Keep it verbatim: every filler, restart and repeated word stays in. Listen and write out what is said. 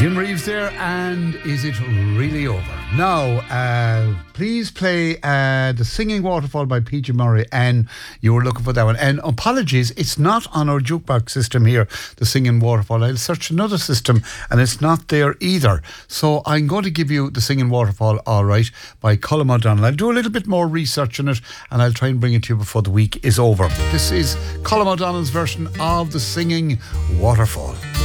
Jim Reeves there, and Is It Really Over? Now, uh, please play uh, The Singing Waterfall by P J Murray, and you were looking for that one. And apologies, it's not on our jukebox system here, The Singing Waterfall. I'll search another system, and it's not there either. So I'm going to give you The Singing Waterfall, all right, by Colm O'Donnell. I'll do a little bit more research on it, and I'll try and bring it to you before the week is over. This is Colm O'Donnell's version of The Singing Waterfall.